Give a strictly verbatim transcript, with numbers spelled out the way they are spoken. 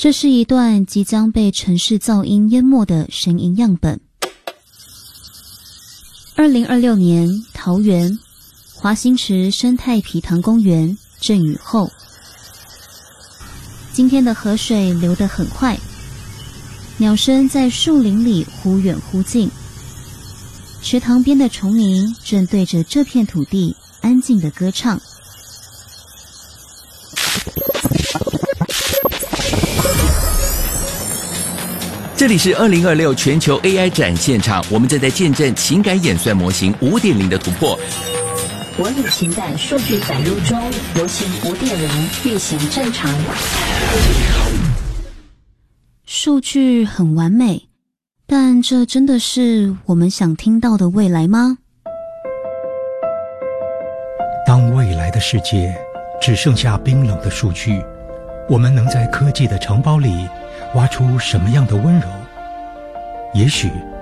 这是一段即将被城市噪音淹没的声音样本。二零二六年，桃园华新池生态皮塘公园阵雨后，今天的河水流得很快，鸟声在树林里忽远忽近，池塘边的虫鸣正对着这片土地安静的歌唱。 这里是二零二六全球 A I 展现场，我们正在见证情感演算模型 五点零 的突破。 我与情感数据载入中，模型 五点零 运行正常。 数据很完美，但这真的是我们想听到的未来吗？ 当未来的世界只剩下冰冷的数据，我们能在科技的城堡里挖出什么样的温柔？也许